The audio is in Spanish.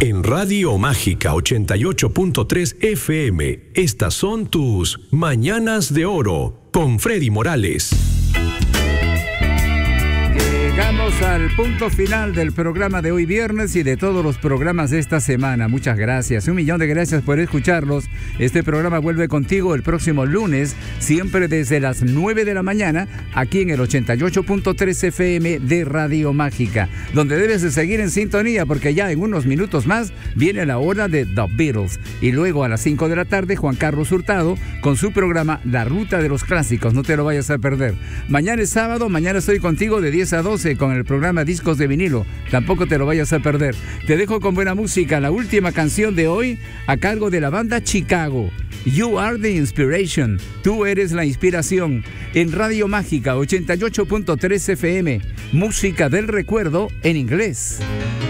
En Radio Mágica 88.3 FM, estas son tus Mañanas de Oro con Freddy Morales. Llegamos al punto final del programa de hoy viernes y de todos los programas de esta semana. Muchas gracias, 1.000.000 de gracias por escucharlos. Este programa vuelve contigo el próximo lunes, siempre desde las 9 de la mañana, aquí en el 88.3 FM de Radio Mágica, donde debes de seguir en sintonía porque ya en unos minutos más viene la hora de The Beatles. Y luego a las 5 de la tarde, Juan Carlos Hurtado con su programa La Ruta de los Clásicos. No te lo vayas a perder. Mañana es sábado, mañana estoy contigo de 10 a 12 con el programa Discos de Vinilo. Tampoco te lo vayas a perder. Te dejo con buena música. La última canción de hoy a cargo de la banda Chicago. You are the inspiration. Tú eres la inspiración. En Radio Mágica 88.3 FM. Música del recuerdo en inglés.